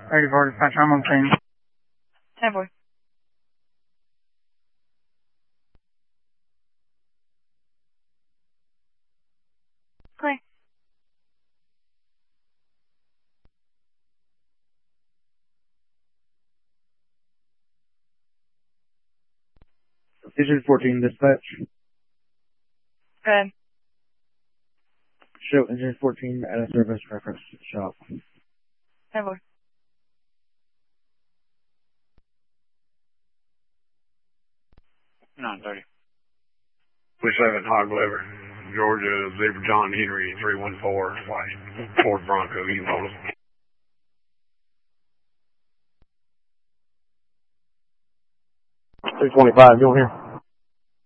34 dispatcher, I'm on scene. 10-4. Clear. Engine 14 dispatch. Go ahead. Show engine 14 at a service reference shop. 10-4. 9:30. We 7 Hog Lever, Georgia, Zebra John Henry 314, white Ford Bronco, you know. 325, you on here?